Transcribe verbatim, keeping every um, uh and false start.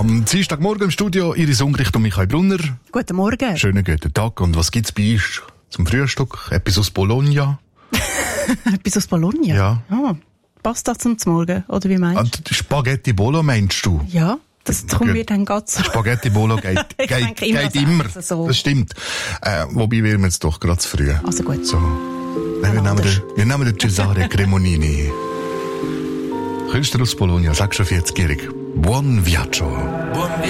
Am Dienstagmorgen im Studio Iris Ungricht und Michael Brunner. Guten Morgen. Schönen guten Tag. Und was gibt's bei uns zum Frühstück? Etwas aus Bologna? Etwas aus Bologna? Ja. Ah, Pasta zum Morgen, oder wie meinst du? Spaghetti Bolo meinst du? Ja, das kommen wir dann ganz. Spaghetti Bolo geht, geht, denke immer, geht das immer. ist so. Das stimmt. Äh, wobei wir jetzt doch gerade zu früh. Also gut. So. Nein, wir, nehmen den, wir nehmen den Cesare Cremonini. Künstler aus Bologna, sechsundvierzig-jährig. Buon viaggio.